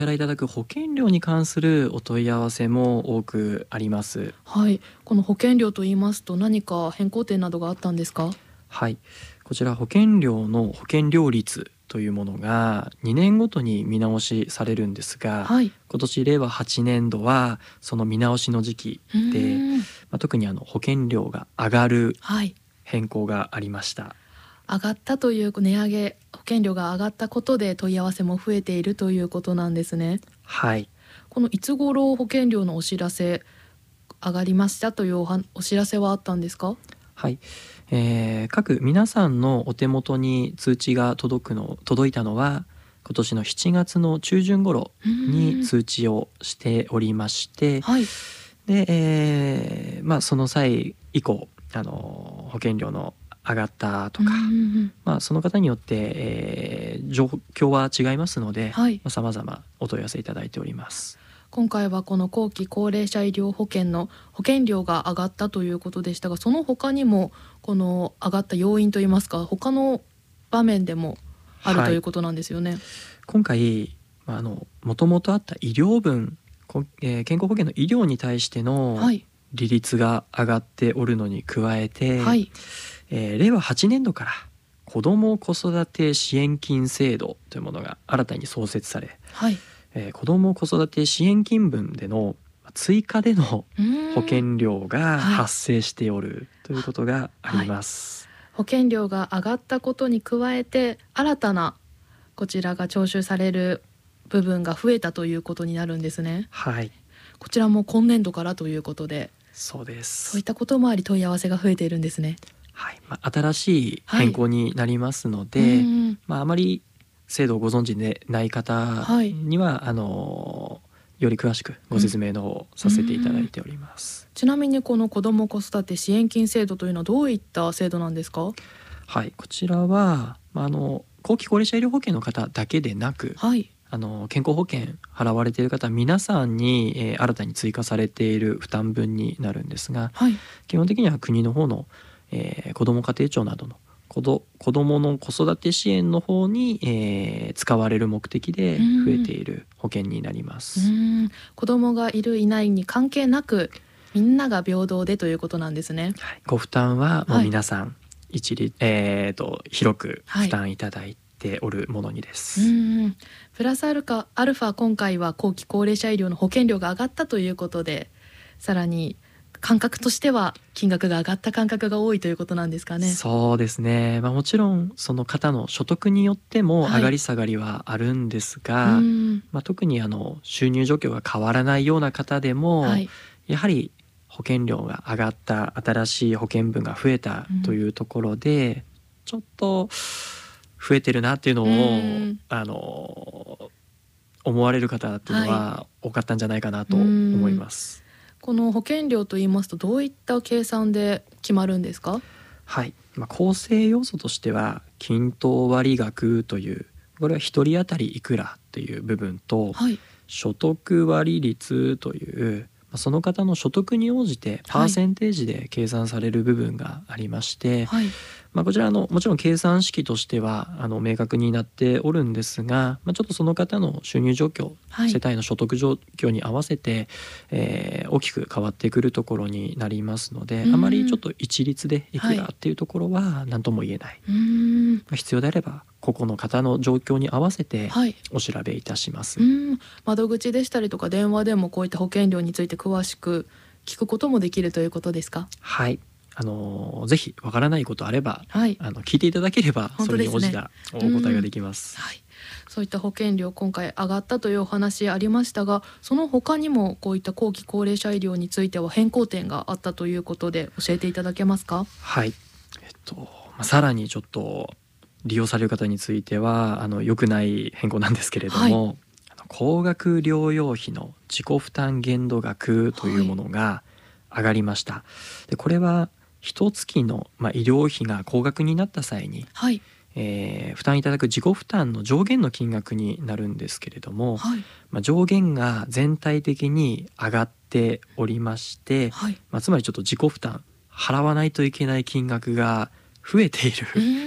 からいただく保険料に関するお問い合わせも多くあります。 はい、この保険料と言いますと何か変更点などがあったんですか？ はい、こちら保険料の保険料率というものが2年ごとに見直しされるんですが、 はい。 今年令和8年度はその見直しの時期うーで、 ん特に保険料が上がるはい。 変更がありました。 上がったという値上げ、保険料が上がったことで問い合わせも増えているということなんですね。 はい、 このいつ頃保険料のお知らせ上がりましたというお知らせはあったんですか？ はい、各皆さんのお手元に通知が届いたのは今年の7月の中旬頃に通知をしておりまして、 はい。 で、その際以降保険料の上がったとか、その方によって、状況は違いますので、 はい。 様々お問い合わせいただいております。 今回はこの後期高齢者医療保険の保険料が上がったということでしたが、その他にもこの上がった要因といいますか、他の場面でもあるはい、 ということなんですよね。 今回もともとあった医療分、健康保険の医療に対してのはい。 利率が上がっておるのに加えて、 はい。 令和8年度から子ども子育て支援金制度というものが新たに創設され、 はい。 子ども子育て支援金分での追加での保険料がはい発生しておるということがあります。 保険料が上がったことに加えて新たなこちらが徴収される部分が増えたということになるんですね。 はい、 こちらも今年度からということで、 そうです。 そういったこともあり問い合わせが増えているんですね。 はい、新しい変更になりますので、 うんあまり制度をご存知でない方には、より詳しくご説明の方させていただいております。 ちなみにこの子ども子育て支援金制度というのはどういった制度なんですか？ はい、こちらは、後期高齢者医療保険の方だけでなく、 はい。 健康保険払われている方皆さんに、新たに追加されている負担分になるんですが、 はい。 基本的には国の方の、子ども家庭庁などの子どもの子育て支援の方に、使われる目的で増えている保険になります。 子どもがいるいないに関係なくみんなが平等でということなんですね。 はい、ご負担はもう皆さん広く負担いただいておるものにです。 プラスアルファ今回は後期高齢者医療の保険料が上がったということで、さらに感覚としては金額が上がった感覚が多いということなんですかね。 そうですね、もちろんその方の所得によっても上がり下がりはあるんですが、特に収入状況が変わらないような方でも、やはり保険料が上がった、新しい保険分が増えたというところで、ちょっと増えてるなっていうのを思われる方っていうのは多かったんじゃないかなと思います。 この保険料といいますとどういった計算で決まるんですか？ はい、構成要素としては均等割額という、これは1人当たりいくらという部分と、所得割率というその方の所得に応じてパーセンテージで計算される部分がありまして、こちらもちろん計算式としては明確になっておるんですが、ちょっとその方の収入状況、世帯の所得状況に合わせて、大きく変わってくるところになりますので、あまりちょっと一律でいくらっていうところは何とも言えない。必要であれば個々の方の状況に合わせてお調べいたします。 窓口でしたりとか電話でもこういった保険料について詳しく聞くこともできるということですか？ はい、ぜひわからないことあれば、聞いていただければそれに応じたお答えができます。 そういった保険料今回上がったというお話ありましたが、その他にもこういった後期高齢者医療については変更点があったということで教えていただけますか？ はい、さらにちょっと利用される方については良くない変更なんですけれども、高額療養費の自己負担限度額というものが上がりました。でこれは一月の、医療費が高額になった際に、負担いただく自己負担の上限の金額になるんですけれども、上限が全体的に上がっておりまして、つまりちょっと自己負担払わないといけない金額が増えている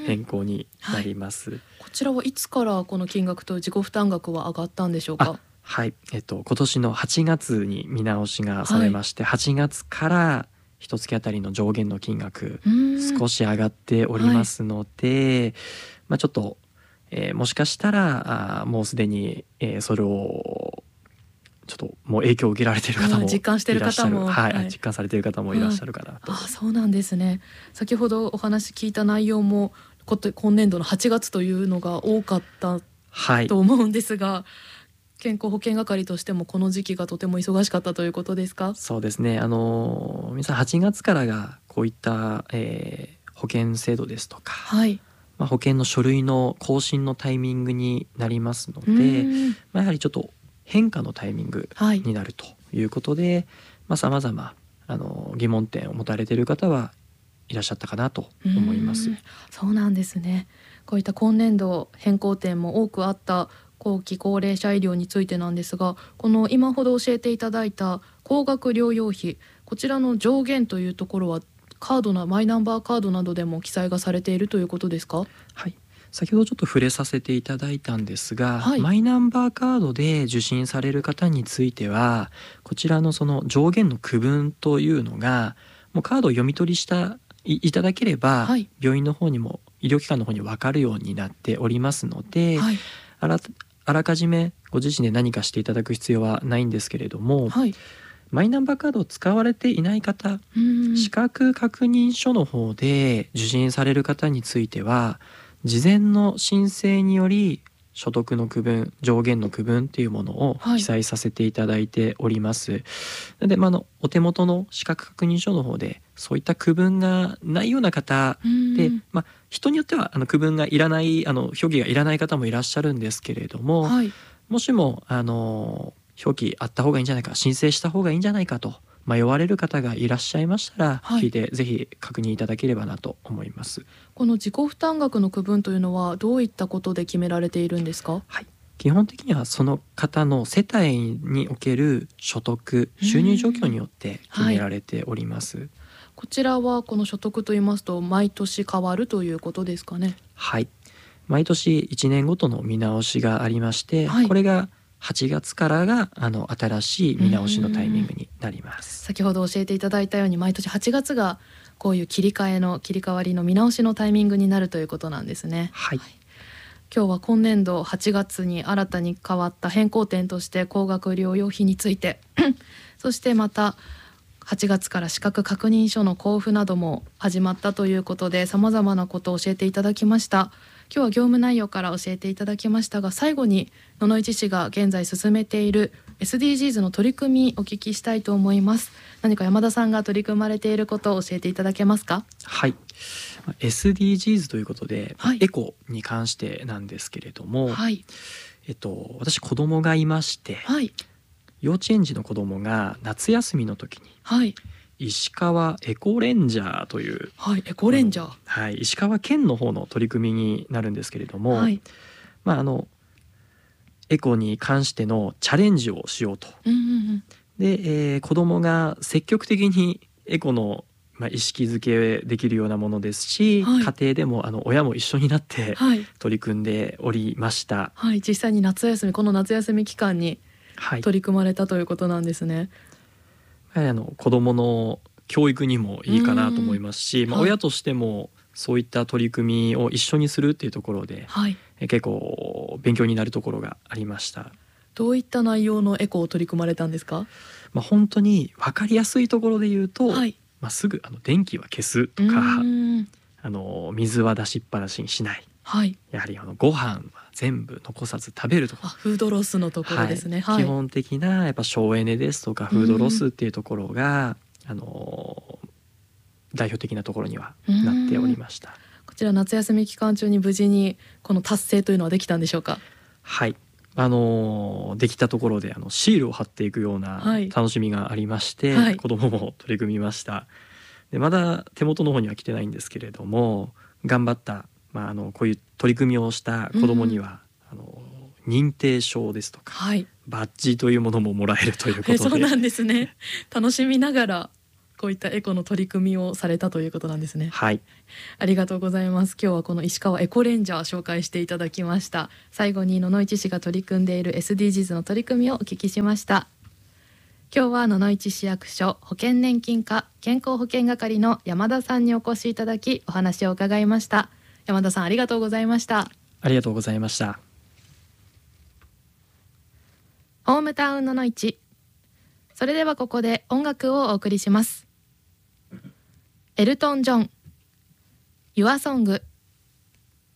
変更になります。 こちらはいつからこの金額と自己負担額は上がったんでしょうか？ はい、今年の8月に見直しがされまして、8月から一月あたりの上限の金額少し上がっておりますので、ちょっと、もしかしたらもうすでに、それをちょっともう影響を受けられている方も実感している方も、 実感されている方もいらっしゃるかなと。 そうなんですね。先ほどお話聞いた内容も今年度の8月というのが多かったと思うんですが、健康保険係としてもこの時期がとても忙しかったということですか？ そうですね、皆さん8月からがこういった、保険制度ですとか、保険の書類の更新のタイミングになりますので、やはりちょっと変化のタイミングになるということで、さまざま疑問点を持たれている方はいらっしゃったかなと思います。 そうなんですね。こういった今年度変更点も多くあった後期高齢者医療についてなんですが、この今ほど教えていただいた高額療養費、こちらの上限というところはマイナンバーカードなどでも記載がされているということですか？ はい、先ほどちょっと触れさせていただいたんですが、マイナンバーカードで受診される方については、こちらのその上限の区分というのがもうカードを読み取りいただければ、病院の方にも医療機関の方に分かるようになっておりますので、あらかじめご自身で何かしていただく必要はないんですけれども、マイナンバーカードを使われていない方、資格確認書の方で受診される方については、事前の申請により所得の区分、上限の区分っていうものを記載させていただいております。なので、お手元の資格確認書の方でそういった区分がないような方で、人によっては区分がいらない表記がいらない方もいらっしゃるんですけれども、もしも表記あった方がいいんじゃないか、申請した方がいいんじゃないかと迷われる方がいらっしゃいましたら、聞いてぜひ確認いただければなと思います。 この自己負担額の区分というのはどういったことで決められているんですか？ 基本的にはその方の世帯における所得、収入状況によって決められております。 こちらはこの所得といいますと毎年変わるということですかね？ 毎年1年ごとの見直しがありまして、これが8月からが新しい見直しのタイミングになります。 先ほど教えていただいたように毎年8月がこういう切り替わりの見直しのタイミングになるということなんですね。今日は今年度8月に新たに変わった変更点として高額療養費についてそしてまた8月から資格確認書の交付なども始まったということで、様々なことを教えていただきました。今日は業務内容から教えていただきましたが、最後に野々市市が現在進めている SDGs の取り組みお聞きしたいと思います。何か山田さんが取り組まれていることを教えていただけますか？ SDGs ということで、エコに関してなんですけれども、私子供がいまして、幼稚園児の子供が夏休みの時に、石川エコレンジャーという、 エコレンジャー、 石川県の方の取り組みになるんですけれども、エコに関してのチャレンジをしようと。で、子供が積極的にエコの意識づけできるようなものですし、家庭でも親も一緒になって取り組んでおりました。 実際にこの夏休み期間に取り組まれたということなんですね。 子どもの教育にもいいかなと思いますし、親としてもそういった取り組みを一緒にするっていうところで、結構勉強になるところがありました。 どういった内容のエコを取り組まれたんですか？ 本当に分かりやすいところで言うと、すぐ電気は消すとか、水は出しっぱなしにしない、やはりご飯は全部残さず食べるとか、 フードロスのところですね。 基本的なやっぱ省エネですとかフードロスっていうところが代表的なところにはなっておりました。 こちら夏休み期間中に無事にこの達成というのはできたんでしょうか？ できたところでシールを貼っていくような楽しみがありまして、子供も取り組みました。でまだ手元の方には来てないんですけれども、頑張った、こういう取り組みをした子供には、認定証ですとか、バッジというものももらえるということで、 そうなんですね。楽しみながらこういったエコの取り組みをされたということなんですね。 はい、 ありがとうございます。今日はこの石川エコレンジャー紹介していただきました。最後に野々市市が取り組んでいる SDGs の取り組みをお聞きしました。今日は野々市市役所保険年金課健康保険係の山田さんにお越しいただきお話を伺いました。山田さん、ありがとうございました。 ありがとうございました。 ホームタウン野々市、それではここで音楽をお送りします。エルトン・ジョン、Your Song。